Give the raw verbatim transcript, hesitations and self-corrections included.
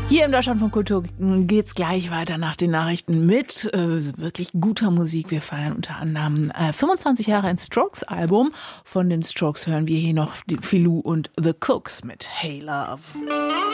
Hier im Deutschlandfunk Kultur geht's gleich weiter nach den Nachrichten mit äh, wirklich guter Musik. Wir feiern unter anderem äh, fünfundzwanzig Jahre ein Strokes-Album. Von den Strokes hören wir hier noch die Philou und The Cooks mit Hey Love.